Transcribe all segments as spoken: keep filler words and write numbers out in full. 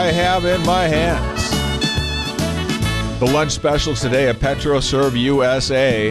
I have in my hands. The lunch special today at PetroServe U S A.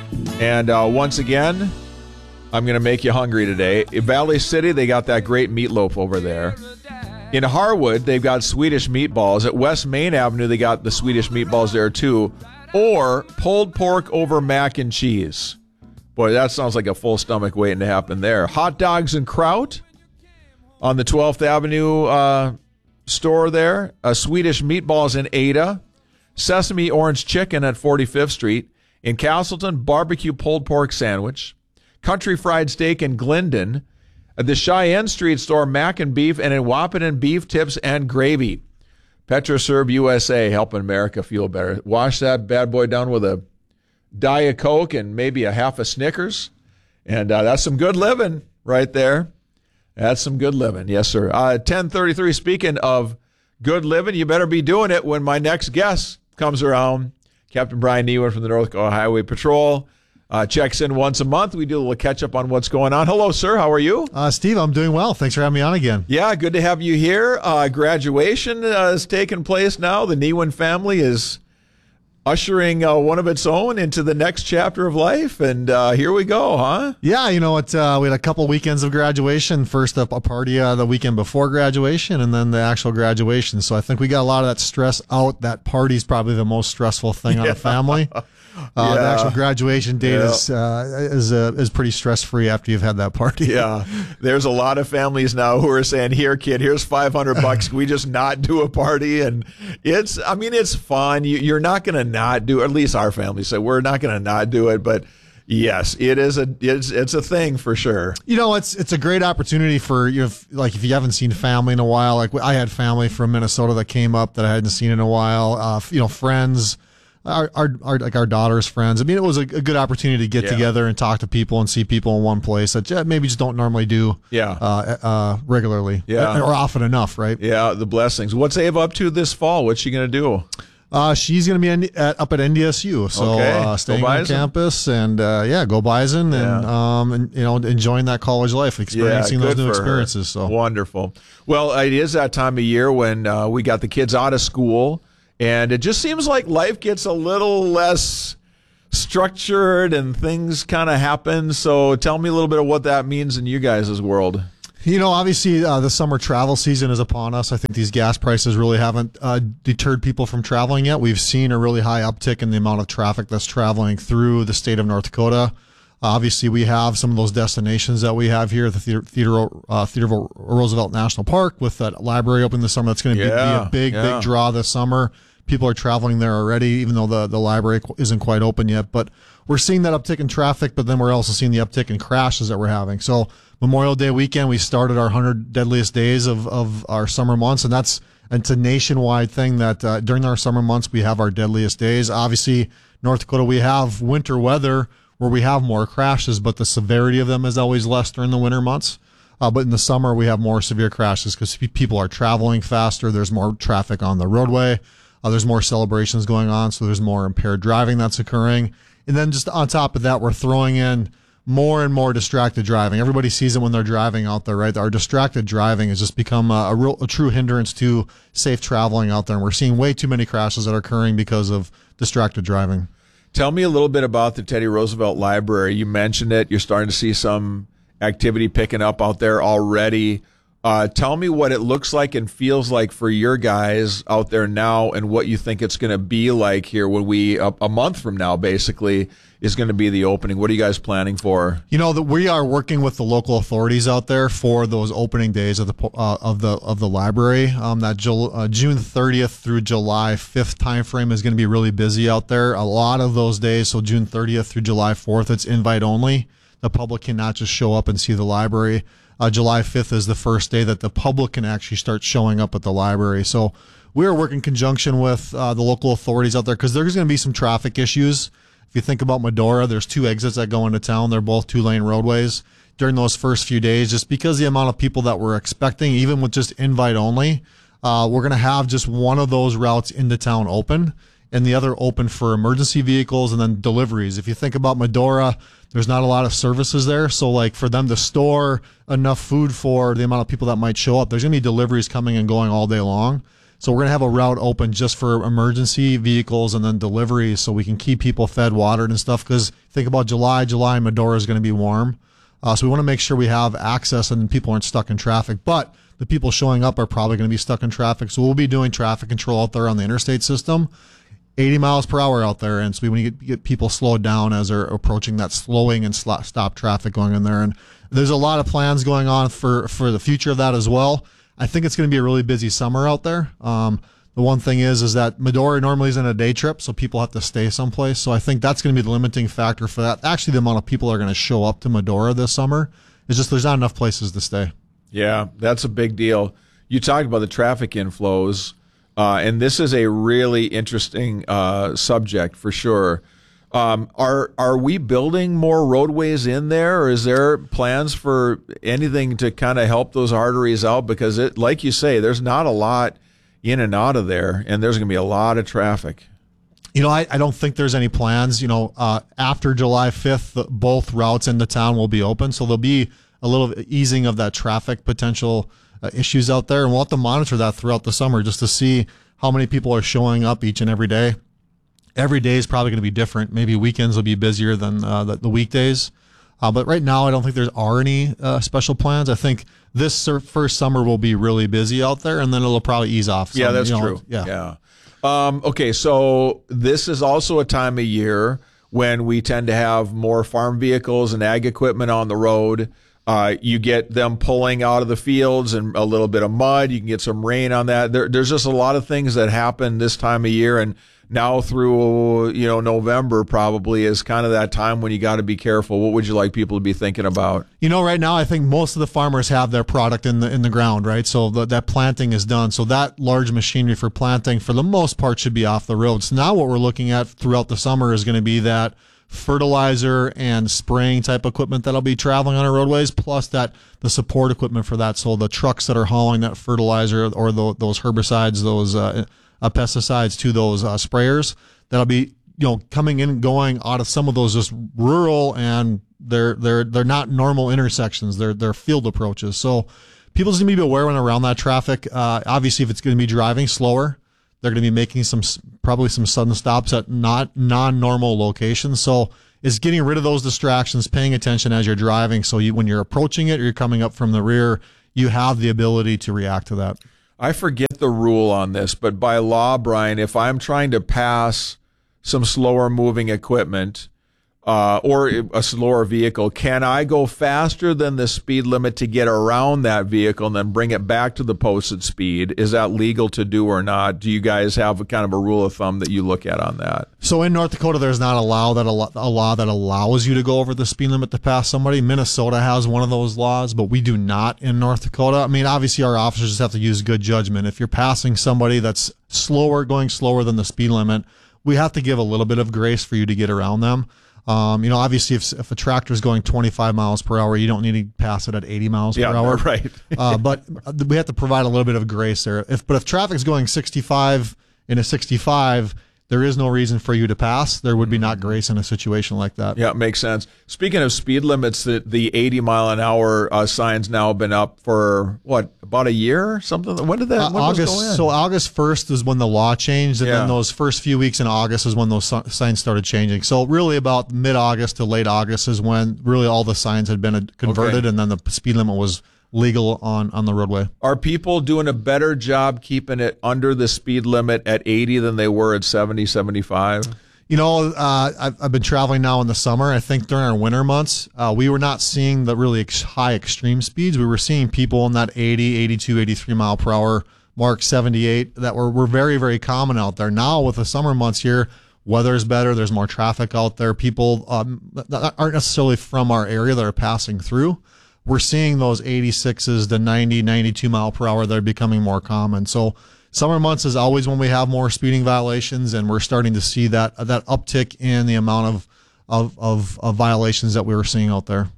And uh, once again, I'm going to make you hungry today. In Valley City, they got that great meatloaf over there. In Harwood, they've got Swedish meatballs. At West Main Avenue, they got the Swedish meatballs there too. Or pulled pork over mac and cheese. Boy, that sounds like a full stomach waiting to happen there. Hot dogs and kraut on the twelfth Avenue uh, store there. Uh, Swedish meatballs in Ada. Sesame orange chicken at forty-fifth Street. In Castleton, barbecue pulled pork sandwich. Country fried steak in Glendon. At the Cheyenne Street store, mac and beef. And in Wahpeton, beef tips and gravy. PetroServe U S A, helping America feel better. Wash that bad boy down with a Diet Coke and maybe a half a Snickers. And uh, that's some good living right there. That's some good living. Yes, sir. Uh, ten thirty-three, speaking of good living, you better be doing it when my next guest comes around. Captain Brian Newen from the North Dakota Highway Patrol uh, checks in once a month. We do a little catch up on what's going on. Hello, sir. How are you? Uh, Steve, I'm doing well. Thanks for having me on again. Yeah, good to have you here. Uh, graduation uh, is taking place now. The Newen family is ushering uh, one of its own into the next chapter of life, and uh, here we go, huh? Yeah, you know what? Uh, we had a couple weekends of graduation. First up, a party uh, the weekend before graduation, and then the actual graduation. So I think we got a lot of that stress out. That party's probably the most stressful thing on Yeah. a family. Uh, Yeah. The actual graduation date Yeah. is uh, is uh, is pretty stress free after you've had that party. Yeah, there's a lot of families now who are saying, "Here, kid, here's five hundred bucks. Can we just not do a party?" And it's, I mean, it's fun. You, you're not going to not do. At least our family said we're not going to not do it. But yes, it is a it's it's a thing for sure. You know, it's it's a great opportunity for, you know, if, like if you haven't seen family in a while. Like I had family from Minnesota that came up that I hadn't seen in a while. Uh, you know, friends. Our, our, our, like our daughter's friends. I mean, it was a, a good opportunity to get Yeah. together and talk to people and see people in one place that j- maybe just don't normally do Yeah. uh, uh, regularly Yeah. or often enough, right? Yeah, the blessings. What's Ava up to this fall? What's she going to do? Uh, she's going to be in, at, up at N D S U, so Okay. uh, Go staying on Bison. campus and uh, yeah, go Bison and Yeah. um and you know enjoying that college life, experiencing Yeah, those good new for her. experiences. So Wonderful. Well, it is that time of year when uh, we got the kids out of school, and it just seems like life gets a little less structured and things kind of happen. So tell me a little bit of what that means in you guys' world. You know, obviously, uh, the summer travel season is upon us. I think these gas prices really haven't uh, deterred people from traveling yet. We've seen a really high uptick in the amount of traffic that's traveling through the state of North Dakota. Obviously, we have some of those destinations that we have here, the Theodore, Theodore, uh, Theodore Roosevelt National Park with that library open this summer. That's going to Yeah, be a big, yeah. big draw this summer. People are traveling there already, even though the, the library isn't quite open yet. But we're seeing that uptick in traffic, but then we're also seeing the uptick in crashes that we're having. So Memorial Day weekend, we started our one hundred deadliest days of, of our summer months, and that's it's a nationwide thing that uh, during our summer months, we have our deadliest days. Obviously, North Dakota, we have winter weather where we have more crashes, but the severity of them is always less during the winter months. Uh, but in the summer, we have more severe crashes because people are traveling faster. There's more traffic on the roadway. Uh, there's more celebrations going on, so there's more impaired driving that's occurring. And then just on top of that, we're throwing in more and more distracted driving. Everybody sees it when they're driving out there, right? Our distracted driving has just become a, a real, a true hindrance to safe traveling out there. And we're seeing way too many crashes that are occurring because of distracted driving. Tell me a little bit about the Teddy Roosevelt Library. You mentioned it. You're starting to see some activity picking up out there already. Uh, tell me what it looks like and feels like for your guys out there now, and what you think it's going to be like here when we, a, a month from now, basically, is going to be the opening. What are you guys planning for? You know that we are working with the local authorities out there for those opening days of the uh, of the of the library. Um, that Jul- uh, June thirtieth through July fifth timeframe is going to be really busy out there. A lot of those days, so June thirtieth through July fourth, it's invite only. The public cannot just show up and see the library. Uh, July fifth is the first day that the public can actually start showing up at the library. So we are working in conjunction with uh, the local authorities out there because there's going to be some traffic issues. If you think about Medora, there's two exits that go into town. They're both two-lane roadways during those first few days, just because the amount of people that we're expecting, even with just invite only, uh, we're going to have just one of those routes into town open and the other open for emergency vehicles and then deliveries. If you think about Medora, there's not a lot of services there. So like for them to store enough food for the amount of people that might show up, there's going to be deliveries coming and going all day long. So we're going to have a route open just for emergency vehicles and then deliveries so we can keep people fed, watered, and stuff. Because think about July. July in Medora is going to be warm. Uh, so we want to make sure we have access and people aren't stuck in traffic. But the people showing up are probably going to be stuck in traffic. So we'll be doing traffic control out there on the interstate system, eighty miles per hour out there. And so we want to get, get people slowed down as they're approaching that slowing and sl- stop traffic going in there. And there's a lot of plans going on for, for the future of that as well. I think it's going to be a really busy summer out there. Um, the one thing is, is that Medora normally isn't a day trip, so people have to stay someplace. So I think that's going to be the limiting factor for that. Actually, the amount of people that are going to show up to Medora this summer is just there's not enough places to stay. Yeah, that's a big deal. You talked about the traffic inflows, uh, and this is a really interesting uh, subject for sure. Um, are are we building more roadways in there, or is there plans for anything to kind of help those arteries out? Because, it, like you say, there's not a lot in and out of there, and there's going to be a lot of traffic. You know, I, I don't think there's any plans. You know, uh, after July fifth, the, both routes into town will be open, so there'll be a little easing of that traffic potential uh, issues out there, and we'll have to monitor that throughout the summer just to see how many people are showing up each and every day. Every day is probably going to be different. Maybe weekends will be busier than uh, the, the weekdays. Uh, but right now, I don't think there are any uh, special plans. I think this sur- first summer will be really busy out there, and then it'll probably ease off. Some, yeah, that's you know, true. Yeah. yeah. Um, okay, so this is also a time of year when we tend to have more farm vehicles and ag equipment on the road. Uh, you get them pulling out of the fields and a little bit of mud. You can get some rain on that. There, there's just a lot of things that happen this time of year, and now through, you know, November probably is kind of that time when you got to be careful. What would you like people to be thinking about? You know, right now I think most of the farmers have their product in the in the ground, right? So the, that planting is done. So that large machinery for planting, for the most part, should be off the road. So now what we're looking at throughout the summer is going to be that fertilizer and spraying type equipment that'll be traveling on our roadways, plus that the support equipment for that. So the trucks that are hauling that fertilizer or the, those herbicides, those uh, uh, pesticides to those uh, sprayers, that'll be, you know, coming in and going out of some of those just rural, and they're they're they're not normal intersections. They're they're field approaches. So people just need to be aware when they're around that traffic. Uh, obviously, if it's going to be driving slower, they're going to be making some probably some sudden stops at not non-normal locations. So it's getting rid of those distractions, paying attention as you're driving. So you, when you're approaching it or you're coming up from the rear, you have the ability to react to that. I forget the rule on this, but by law, Brian, if I'm trying to pass some slower moving equipment uh, or a slower vehicle, can I go faster than the speed limit to get around that vehicle and then bring it back to the posted speed? Is that legal to do or not? Do you guys have a kind of a rule of thumb that you look at on that? So in North Dakota, there's not a law that a law that allows you to go over the speed limit to pass somebody. Minnesota has one of those laws, but we do not in North Dakota. I mean, obviously our officers just have to use good judgment. If you're passing somebody that's slower, going slower than the speed limit, we have to give a little bit of grace for you to get around them. Um, you know, obviously, if if a tractor is going twenty-five miles per hour, you don't need to pass it at eighty miles yeah, per hour. Right. uh, but we have to provide a little bit of grace there. If but if traffic is going sixty-five in a sixty-five, there is no reason for you to pass. There would be not grace in a situation like that. Yeah, it makes sense. Speaking of speed limits, the, the eighty mile an hour uh, sign's now been up for, what, about a year or something? When did that uh, when August? was go in? So August first is when the law changed, and Yeah. then those first few weeks in August is when those si- signs started changing. So really about mid-August to late August is when really all the signs had been converted, Okay. and then the speed limit was legal on, on the roadway. Are people doing a better job keeping it under the speed limit at eighty than they were at seventy, seventy-five? You know, uh, I've, I've been traveling now in the summer. I think during our winter months, uh, we were not seeing the really ex- high extreme speeds. We were seeing people in that eighty, eighty-two, eighty-three mile per hour mark, seventy-eight, that were, were very, very common out there. Now with the summer months here, weather's better. There's more traffic out there. People um, that aren't necessarily from our area that are passing through. We're seeing those eighty-sixes to ninety, ninety-two mile per hour that are becoming more common. So summer months is always when we have more speeding violations, and we're starting to see that that uptick in the amount of of, of, of violations that we were seeing out there.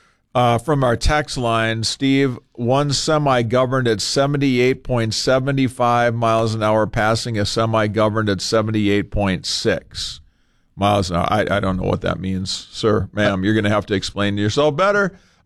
Uh, from our text line, Steve, one semi governed at seventy-eight point seven five miles an hour, passing a semi governed at seventy-eight point six miles an hour. I, I don't know what that means, sir, ma'am. You're going to have to explain to yourself better.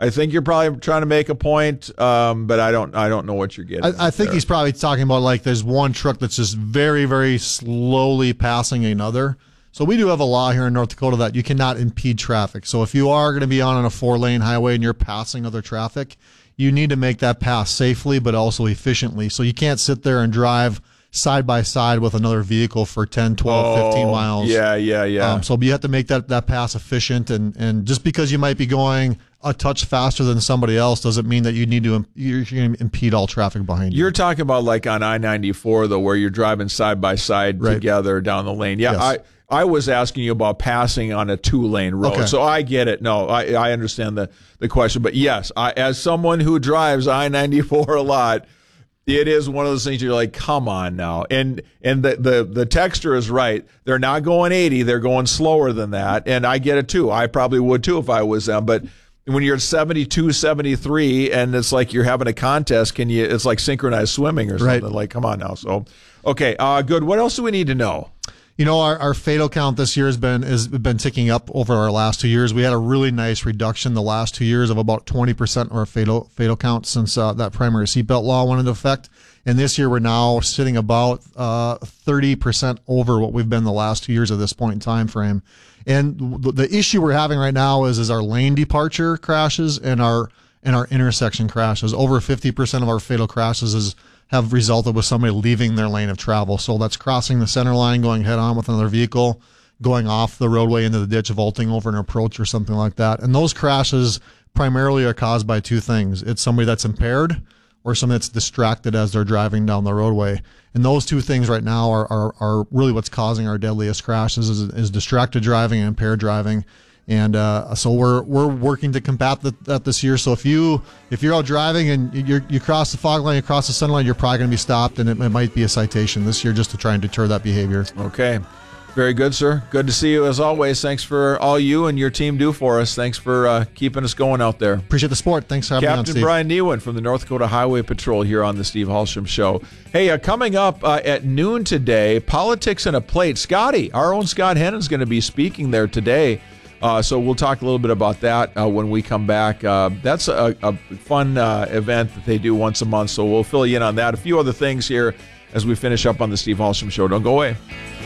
I think you're probably trying to make a point, um, but I don't I don't know what you're getting. I, I think there. he's probably talking about like there's one truck that's just very, very slowly passing another. So we do have a law here in North Dakota that you cannot impede traffic. So if you are going to be on a four-lane highway and you're passing other traffic, you need to make that pass safely but also efficiently. So you can't sit there and drive side by side with another vehicle for ten, twelve, fifteen Oh, miles. Yeah, yeah, yeah. Um, so you have to make that, that pass efficient, and, and just because you might be going a touch faster than somebody else doesn't mean that you need to you're going to impede all traffic behind you. You're talking about like on I ninety-four though, where you're driving side by side Right. together down the lane. Yeah, Yes. I I was asking you about passing on a two lane road, Okay. so I get it. No, I I understand the the question, but yes, I, as someone who drives I ninety-four a lot, it is one of those things you're like, come on now. And and the, the, the texter is right. They're not going eighty. They're going slower than that. And I get it too. I probably would too if I was them. But when you're at seventy-two, seventy-three and it's like you're having a contest, can you, it's like synchronized swimming or something. Right. Like, come on now. So, okay. Uh, good. What else do we need to know? You know, our, our fatal count this year has been has been ticking up over our last two years. We had a really nice reduction the last two years of about twenty percent of our fatal fatal count since uh, that primary seatbelt law went into effect. And this year we're now sitting about uh, thirty percent over what we've been the last two years at this point in time frame. And the, the issue we're having right now is is our lane departure crashes and our and our intersection crashes. Over fifty percent of our fatal crashes is have resulted with somebody leaving their lane of travel. So that's crossing the center line, going head on with another vehicle, going off the roadway into the ditch, vaulting over an approach or something like that. And those crashes primarily are caused by two things. It's somebody that's impaired or somebody that's distracted as they're driving down the roadway. And those two things right now are, are, are really what's causing our deadliest crashes is, is distracted driving and impaired driving. And uh, so we're we're working to combat that, that this year. So if you if you're out driving and you you cross the fog line, you cross the center line, you're probably going to be stopped, and it, it might be a citation this year just to try and deter that behavior. Okay. Very good, sir. Good to see you as always. Thanks for all you and your team do for us. Thanks for uh, keeping us going out there. Appreciate the sport. Thanks for having me on, Captain Steve. Brian Newen from the North Dakota Highway Patrol here on the Steve Hallstrom Show. Hey, uh, coming up uh, at noon today, Politics in a Plate. Scotty, our own Scott Hennon is going to be speaking there today. Uh, so we'll talk a little bit about that uh, when we come back. Uh, that's a, a fun uh, event that they do once a month, so we'll fill you in on that. A few other things here as we finish up on the Steve Hallstrom Show. Don't go away.